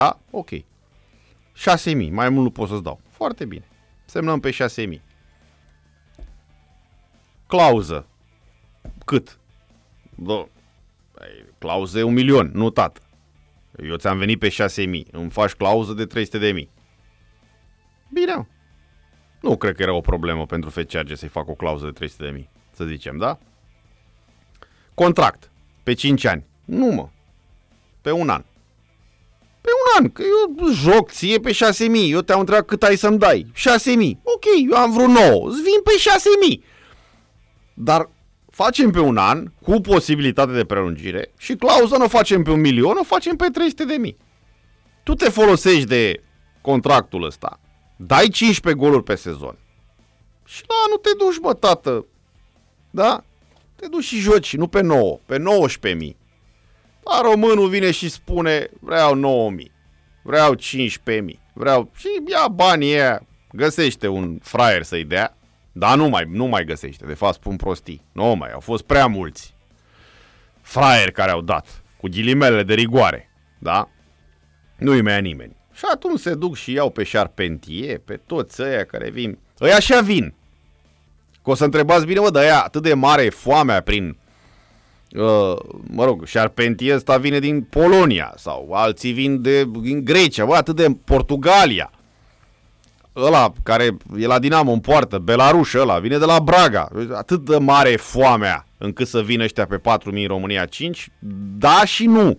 Da? Ok. 6.000, mai mult nu pot să-ți dau. Foarte bine. Semnăm pe 6.000. Clauză. Cât? Clauză e 1.000.000, nu tată. Eu ți-am venit pe 6.000. Îmi faci clauză de 300.000. Bine. Nu cred că era o problemă pentru FCAG să-i fac o clauză de 300.000. Să zicem, da? Contract. Pe 5 ani. Nu, mă. Pe 1 an. Pe 1 an. Că eu joc ție pe 6.000. Eu te-am întrebat cât ai să-mi dai. 6.000. Ok, eu am vrut 9. Îți vin pe 6.000. Dar facem pe 1 an cu posibilitate de prelungire și clauza nu o facem pe 1.000.000, o facem pe 300.000. Tu te folosești de contractul ăsta. Dai 15 goluri pe sezon. Și la anul te duci, bă, tată. Da? Te duci și joci, nu pe 9, pe 19.000. Dar românul vine și spune, vreau 9.000, vreau 15.000, vreau... Și ia banii ăia, găsește un fraier să-i dea, dar nu mai găsește, de fapt spun prostii. Nu mai, au fost prea mulți fraieri care au dat, cu ghilimele de rigoare, da? Nu-i mai nimeni. Și atunci se duc și iau pe Charpentier, pe toți ăia care vin. Ăia așa vin. Că o să întrebați bine, mă, dar ăia atât de mare e foamea prin... Charpentier ăsta vine din Polonia sau alții vin din Grecia, bă, atât de Portugalia. Ăla care e la Dinamo în poartă, Belarus ăla, vine de la Braga. Atât de mare e foamea încât să vină ăștia pe 4.000 în România 5, da și nu.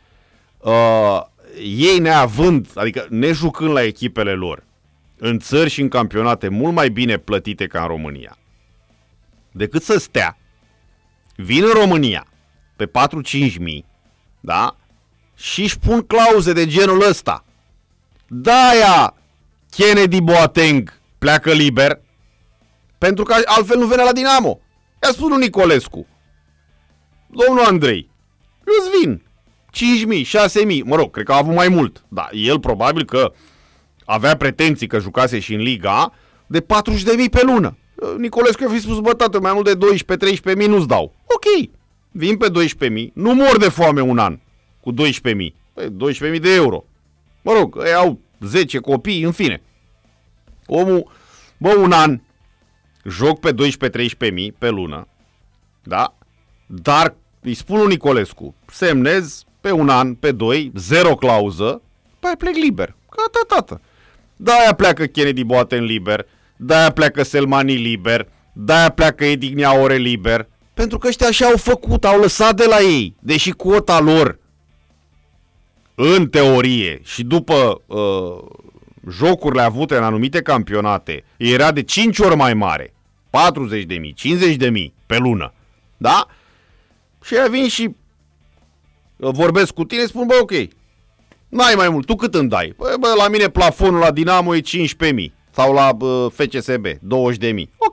Ei neavând, adică nejucând la echipele lor, în țări și în campionate mult mai bine plătite ca în România, decât să stea, vin în România pe 4-5.000, da? Și își pun clauze de genul ăsta. De-aia Kennedy Boateng pleacă liber, pentru că altfel nu venea la Dinamo. I-a spus lui Nicolescu, domnul Andrei, eu-ți vin 5.000, 6.000, mă rog, cred că a avut mai mult, dar el probabil că avea pretenții că jucase și în Liga A de 40.000 pe lună. Nicolescu i-a fi spus, bă, tată, mai mult de 12-13.000 nu-ți dau. Ok, vin pe 12.000, nu mor de foame un an cu 12.000. 12.000 de euro. Mă rog, ei au 10 copii, în fine. Omul, bă, un an, joc pe 12-13.000 pe lună, da? Dar îi spun lui Nicolescu, semnez pe un an, pe 2, 0 clauză, păi plec liber. Gata, tată. De-aia pleacă Kennedy Boateng liber, de-aia pleacă Selmani liber, de-aia pleacă Edigneaore liber, pentru că ăștia așa au făcut, au lăsat de la ei, deși cota lor, în teorie și după jocurile avute în anumite campionate, era de 5 ori mai mare, 40.000, 50.000 pe lună, da? Și ea vin și vorbesc cu tine, spun, bă, ok, n-ai mai mult, tu cât îmi dai? Bă, la mine plafonul la Dinamo e 15.000 sau la FCSB 20.000. Ok.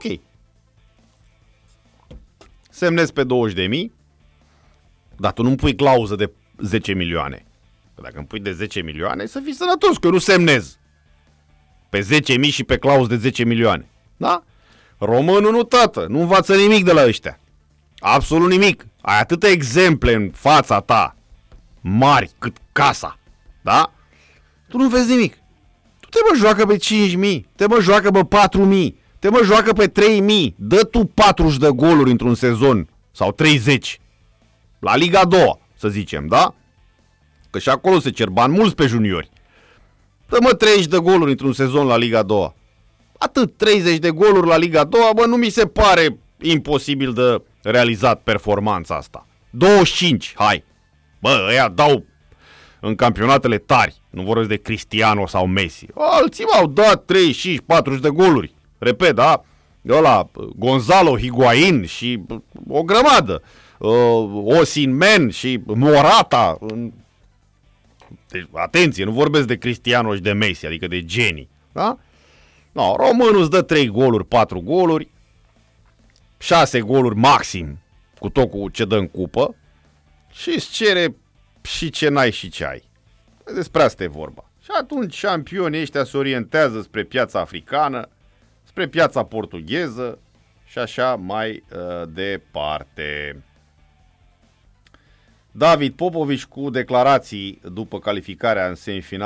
Semnezi pe 20.000, dar tu nu-mi pui clauză de 10 milioane. Că dacă îmi pui de 10 milioane, să fii sănătos, că eu nu semnez pe 10.000 și pe clauză de 10 milioane. Da? Românul nu, tată, nu învață nimic de la ăștia. Absolut nimic. Ai atâtea exemple în fața ta, mari cât casa, da? Tu nu vezi nimic. Tu te joacă pe 5.000, te joacă pe 4.000, te joacă pe 3.000. Dă tu 40 de goluri într-un sezon sau 30. La Liga 2, să zicem, da? Că și acolo se cer bani mulți pe juniori. Dă 30 de goluri într-un sezon la Liga 2. Atât, 30 de goluri la Liga 2, bă, nu mi se pare imposibil de realizat performanța asta. 25, hai. Bă, ăia dau în campionatele tari. Nu vorbesc de Cristiano sau Messi. Alții au dat 35, 40 de goluri. Repet, da? Ăla, Gonzalo Higuain și o grămadă. Osimhen și Morata. Deci, atenție, nu vorbesc de Cristiano și de Messi, adică de genii. Da? No, românul îți dă 3 goluri, 4 goluri, 6 goluri maxim, cu tot cu ce dă în cupă, și îți cere și ce n-ai și ce ai. Despre asta e vorba. Și atunci șampionii ăștia se orientează spre piața africană, spre piața portugheză și așa mai departe. David Popovici cu declarații după calificarea în semifinal